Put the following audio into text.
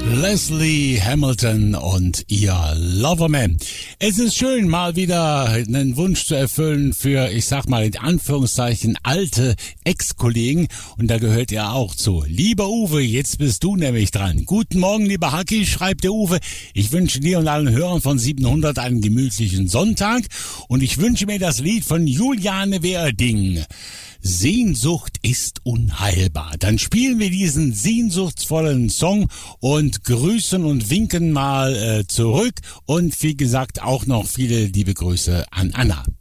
Leslie Hamilton und ihr Loverman. Es ist schön, mal wieder einen Wunsch zu erfüllen für, ich sag mal in Anführungszeichen, alte Ex-Kollegen. Und da gehört ihr auch zu. Lieber Uwe, jetzt bist du nämlich dran. Guten Morgen, lieber Hacki, schreibt der Uwe. Ich wünsche dir und allen Hörern von 700 einen gemütlichen Sonntag. Und ich wünsche mir das Lied von Juliane Werding. Sehnsucht ist unheilbar. Dann spielen wir diesen sehnsuchtsvollen Song und grüßen und winken mal zurück. Und wie gesagt, auch noch viele liebe Grüße an Anna.